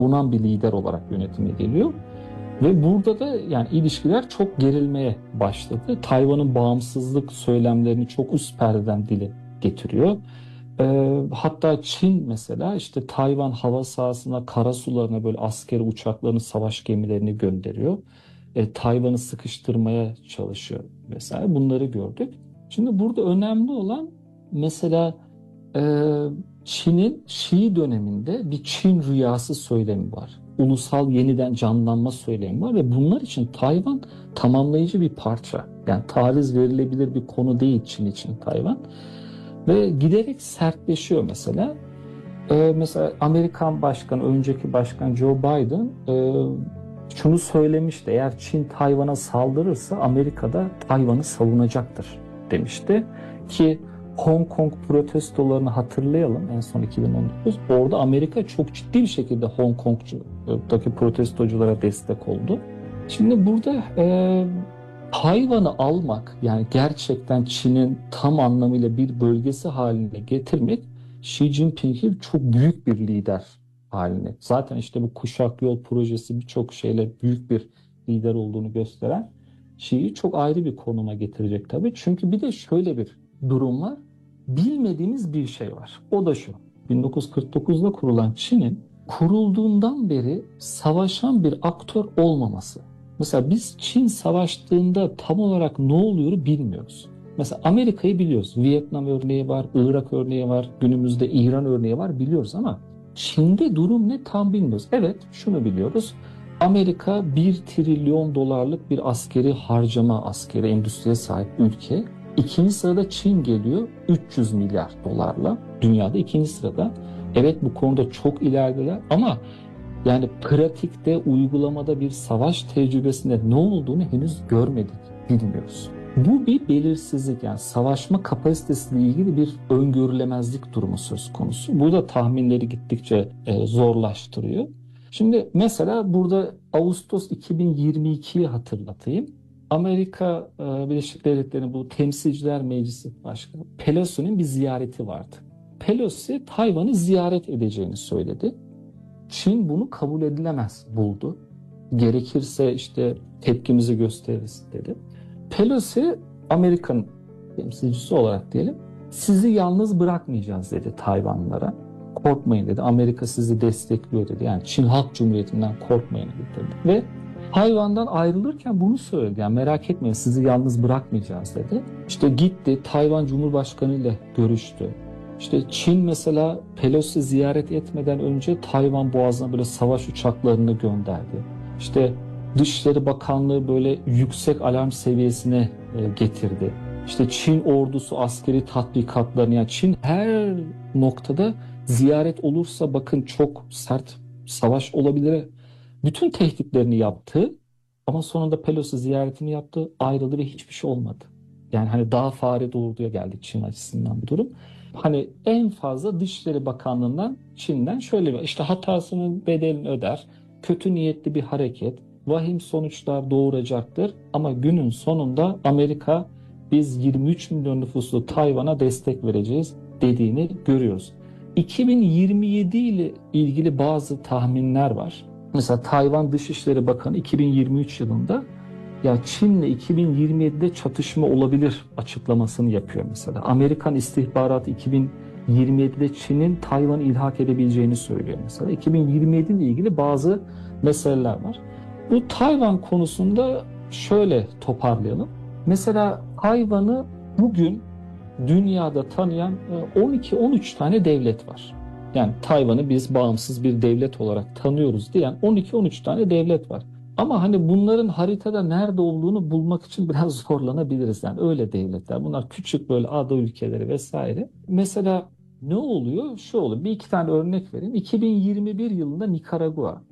bulunan bir lider olarak yönetime geliyor. Ve burada da yani ilişkiler çok gerilmeye başladı. Tayvan'ın bağımsızlık söylemlerini çok üst perdeden dile getiriyor. Hatta Çin mesela işte Tayvan hava sahasına, kara sularına böyle askeri uçaklarını, savaş gemilerini gönderiyor. Tayvan'ı sıkıştırmaya çalışıyor vesaire. Bunları gördük. Şimdi burada önemli olan mesela e, Çin'in Şii döneminde bir Çin rüyası söylemi var. Ulusal yeniden canlanma söylemi var ve bunlar için Tayvan tamamlayıcı bir parça. Yani taviz verilebilir bir konu değil Çin için Tayvan. Ve giderek sertleşiyor mesela. Mesela Amerikan başkanı, önceki başkan Joe Biden şunu söylemişti. Eğer Çin Tayvan'a saldırırsa Amerika da Tayvan'ı savunacaktır demişti. Ki Hong Kong protestolarını hatırlayalım en son 2019. Orada Amerika çok ciddi bir şekilde Hong Kong'daki protestoculara destek oldu. Şimdi burada Tayvan'ı almak yani gerçekten Çin'in tam anlamıyla bir bölgesi haline getirmek Xi Jinping'i çok büyük bir lider haline. Zaten işte bu Kuşak Yol projesi birçok şeyle büyük bir lider olduğunu gösteren Xi'yi çok ayrı bir konuma getirecek tabii. Çünkü bir de şöyle bir durum var. Bilmediğimiz bir şey var. O da şu. 1949'da kurulan Çin'in kurulduğundan beri savaşan bir aktör olmaması. Mesela biz Çin savaştığında tam olarak ne oluyor bilmiyoruz. Mesela Amerika'yı biliyoruz. Vietnam örneği var, Irak örneği var, günümüzde İran örneği var biliyoruz ama Çin'de durum ne tam bilmiyoruz. Evet şunu biliyoruz. Amerika 1 trilyon dolarlık bir askeri harcama, askeri endüstriye sahip ülke. İkinci sırada Çin geliyor 300 milyar dolarla. Dünyada ikinci sırada. Evet bu konuda çok ilerideler ama yani pratikte, uygulamada bir savaş tecrübesinde ne olduğunu henüz görmedik, bilmiyoruz. Bu bir belirsizlik yani savaşma kapasitesiyle ilgili bir öngörülemezlik durumu söz konusu. Bu da tahminleri gittikçe zorlaştırıyor. Şimdi mesela burada Ağustos 2022'yi hatırlatayım. Amerika Birleşik Devletleri'nin bu Temsilciler Meclisi Başkanı Pelosi'nin bir ziyareti vardı. Pelosi Tayvan'ı ziyaret edeceğini söyledi. Çin bunu kabul edilemez buldu. Gerekirse işte tepkimizi gösteririz dedi. Pelosi Amerikan temsilcisi olarak diyelim sizi yalnız bırakmayacağız dedi Tayvanlılara. Korkmayın dedi. Amerika sizi destekliyor dedi. Yani Çin Halk Cumhuriyeti'nden korkmayın dedi. Ve Tayvan'dan ayrılırken bunu söyledi. Yani merak etmeyin sizi yalnız bırakmayacağız dedi. İşte gitti Tayvan Cumhurbaşkanı ile görüştü. İşte Çin mesela Pelosi ziyaret etmeden önce Tayvan Boğazı'na böyle savaş uçaklarını gönderdi. İşte Dışişleri Bakanlığı böyle yüksek alarm seviyesine getirdi. İşte Çin ordusu askeri tatbikatlarını yani Çin her noktada ziyaret olursa bakın çok sert savaş olabilir. Bütün tehditlerini yaptı ama sonunda Pelosi ziyaretini yaptı, ayrıldı ve hiçbir şey olmadı. Yani hani daha fare doğurduya geldi Çin açısından bu durum. Hani en fazla Dışişleri Bakanlığı'ndan Çin'den şöyle bir işte hatasının bedelini öder, kötü niyetli bir hareket, vahim sonuçlar doğuracaktır ama günün sonunda Amerika biz 23 milyon nüfuslu Tayvan'a destek vereceğiz dediğini görüyoruz. 2027 ile ilgili bazı tahminler var. Mesela Tayvan Dışişleri Bakanı 2023 yılında ya Çin'le 2027'de çatışma olabilir açıklamasını yapıyor mesela. Amerikan istihbaratı 2027'de Çin'in Tayvan'ı ilhak edebileceğini söylüyor mesela. 2027 ile ilgili bazı meseleler var. Bu Tayvan konusunda şöyle toparlayalım. Mesela Tayvan'ı bugün dünyada tanıyan 12-13 tane devlet var. Yani Tayvan'ı biz bağımsız bir devlet olarak tanıyoruz diyen 12-13 tane devlet var. Ama hani bunların haritada nerede olduğunu bulmak için biraz zorlanabiliriz. Yani öyle devletler. Bunlar küçük böyle ada ülkeleri vesaire. Mesela ne oluyor? Şu oluyor. Bir iki tane örnek vereyim. 2021 yılında Nikaragua,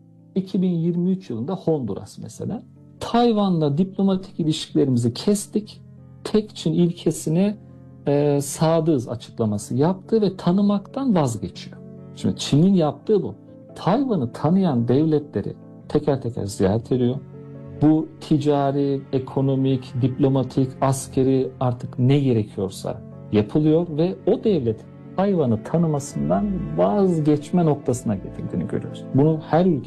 2023 yılında Honduras mesela. Tayvan'la diplomatik ilişkilerimizi kestik. Tek Çin ilkesine sadığız açıklaması yaptı ve tanımaktan vazgeçiyor. Şimdi Çin'in yaptığı bu. Tayvan'ı tanıyan devletleri teker teker ziyaret ediyor. Bu ticari, ekonomik, diplomatik, askeri artık ne gerekiyorsa yapılıyor ve o devlet Tayvan'ı tanımasından vazgeçme noktasına getirdiğini görüyoruz. Bunu her ülke